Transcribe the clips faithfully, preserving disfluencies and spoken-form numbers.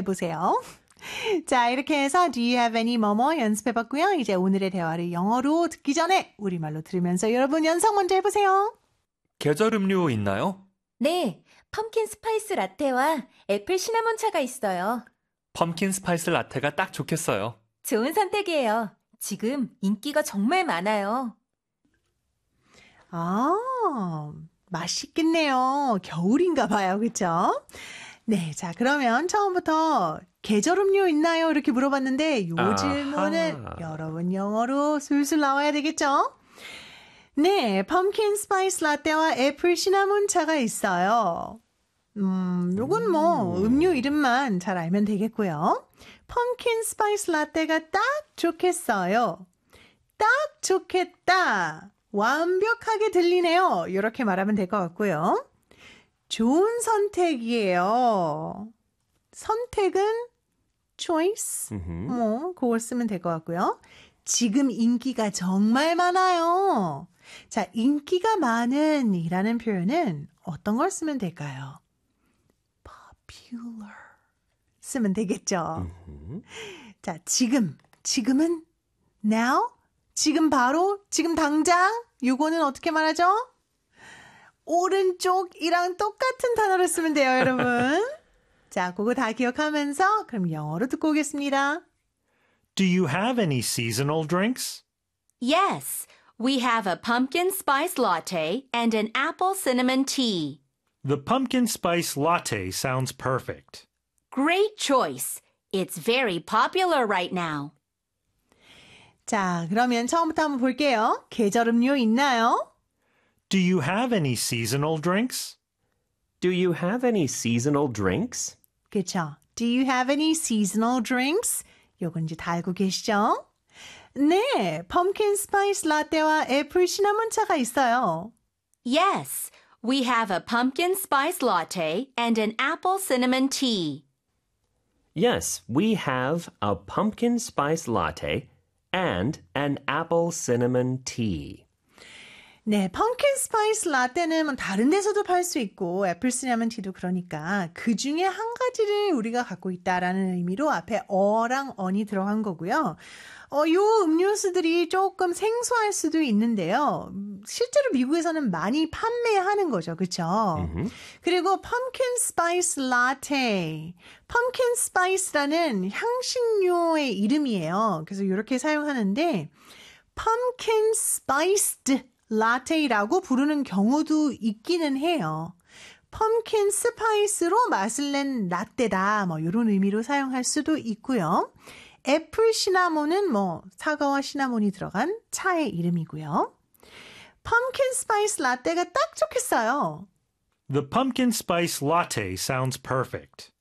해보세요. 자, 이렇게 해서 Do you have any 뭐뭐 연습해봤고요. 이제 오늘의 대화를 영어로 듣기 전에 우리말로 들으면서 여러분 연상 먼저 해보세요. 계절 음료 있나요? 네, 펌킨 스파이스 라떼와 애플 시나몬 차가 있어요. 펌킨 스파이스 라테가 딱 좋겠어요. 좋은 선택이에요. 지금 인기가 정말 많아요. 아, 맛있겠네요. 겨울인가 봐요. 그렇죠? 네, 자 그러면 처음부터 계절 음료 있나요? 이렇게 물어봤는데 요 아하. 질문은 여러분 영어로 술술 나와야 되겠죠? 네, 펌킨 스파이스 라떼와 애플 시나몬 차가 있어요. 음, 요건 뭐 음료 이름만 잘 알면 되겠고요. 펌킨 스파이스 라떼가 딱 좋겠어요. 딱 좋겠다. 완벽하게 들리네요. 이렇게 말하면 될 것 같고요. 좋은 선택이에요. 선택은 choice. Mm-hmm. 뭐 그걸 쓰면 될 것 같고요. 지금 인기가 정말 많아요. 자, 인기가 많은 이라는 표현은 어떤 걸 쓰면 될까요? popular 쓰면 되겠죠. Mm-hmm. 자, 지금, 지금은 now, 지금 바로, 지금 당장, 요거는 어떻게 말하죠? 오른쪽이랑 똑같은 단어를 쓰면 돼요, 여러분. 자, 그거 다 기억하면서 그럼 영어로 듣고 오겠습니다. Do you have any seasonal drinks? Yes, we have a pumpkin spice latte and an apple cinnamon tea. The pumpkin spice latte sounds perfect. Great choice. It's very popular right now. 자, 그러면 처음부터 한번 볼게요. 계절 음료 있나요? Do you have any seasonal drinks? Do you have any seasonal drinks? 그렇죠. Do you have any seasonal drinks? 요건 이제 다 알고 계시죠? 네, 펌킨 스파이스 라떼와 애플 시나몬 차가 있어요. Yes, we have a pumpkin spice latte and an apple cinnamon tea. Yes, we have a pumpkin spice latte and an apple cinnamon tea. 네, 펌킨 스파이스 라떼는 뭐 다른 데서도 팔 수 있고 애플 시나몬 티도 그러니까 그 중에 한 가지를 우리가 갖고 있다라는 의미로 앞에 어랑 언이 들어간 거고요. 어, 요 음료수들이 조금 생소할 수도 있는데요. 실제로 미국에서는 많이 판매하는 거죠. 그렇죠? Mm-hmm. 그리고 펌킨 스파이스 라떼. 펌킨 스파이스라는 향신료의 이름이에요. 그래서 이렇게 사용하는데 펌킨 스파이스드 라테라고 부르는 경우도 있기는 해요. 펌킨 스파이스로 맛을 낸 라떼다. 뭐 이런 의미로 사용할 수도 있고요. 애플 시나몬은 뭐 사과와 시나몬이 들어간 차의 이름이고요. 펌킨 스파이스 라떼가 딱 좋겠어요. The pumpkin spice latte sounds perfect.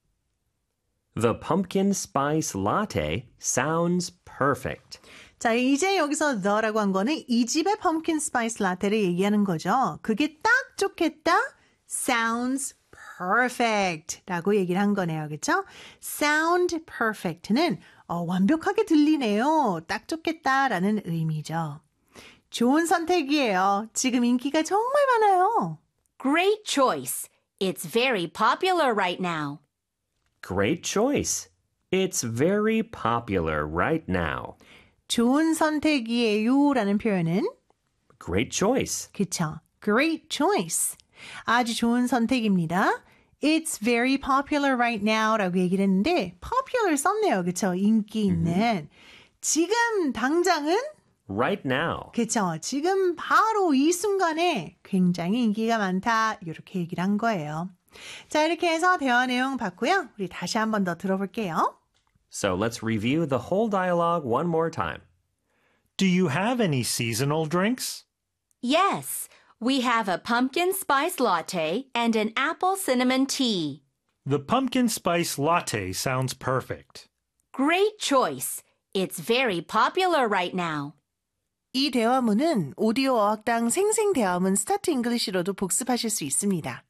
The pumpkin spice latte sounds perfect. 자, 이제 여기서 the라고 한 거는 이 집의 펌킨 스파이스 라떼를 얘기하는 거죠. 그게 딱 좋겠다. Sounds perfect 라고 얘기를 한 거네요. 그렇죠? Sound perfect는 어, 완벽하게 들리네요. 딱 좋겠다라는 의미죠. 좋은 선택이에요. 지금 인기가 정말 많아요. Great choice. It's very popular right now. Great choice. It's very popular right now. 좋은 선택이에요 라는 표현은 Great choice. 그쵸. Great choice. 아주 좋은 선택입니다. It's very popular right now 라고 얘기를 했는데 popular 썼네요. 그쵸. 인기 있는. Mm-hmm. 지금 당장은 Right now. 그쵸. 지금 바로 이 순간에 굉장히 인기가 많다. 이렇게 얘기를 한 거예요. 자, 이렇게 해서 대화 내용 봤고요. 우리 다시 한 번 더 들어볼게요. So let's review the whole dialogue one more time. Do you have any seasonal drinks? Yes, we have a pumpkin spice latte and an apple cinnamon tea. The pumpkin spice latte sounds perfect. Great choice. It's very popular right now. 이 대화문은 오디오 어학당 생생대화문 스타트 잉글리시로도 복습하실 수 있습니다.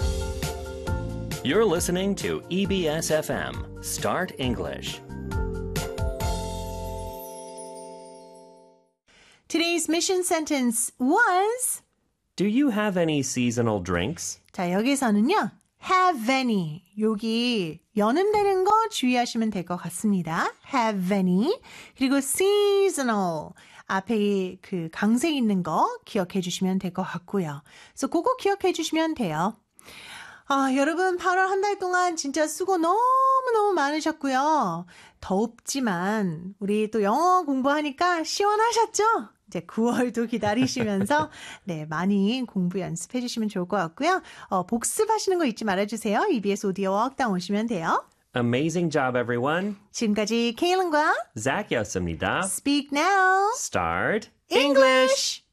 You're listening to E B S F M, Start English. Today's mission sentence was Do you have any seasonal drinks? 자, 여기서는요. have any. 여기 연음되는 거 주의하시면 될 것 같습니다. have any. 그리고 seasonal. 앞에 그 강세 있는 거 기억해 주시면 될 것 같고요. 그래서 그거 기억해 주시면 돼요. 아, 여러분 팔월 한 달 동안 진짜 수고 너무너무 많으셨고요. 덥지만 우리 또 영어 공부하니까 시원하셨죠? 이제 구월도 기다리시면서 네, 많이 공부 연습해 주시면 좋을 것 같고요. 어, 복습하시는 거 잊지 말아주세요. 이비에스 오디오 워크다운 오시면 돼요. Amazing job, everyone. 지금까지 케일런과 Zach였습니다. Speak Now Start English!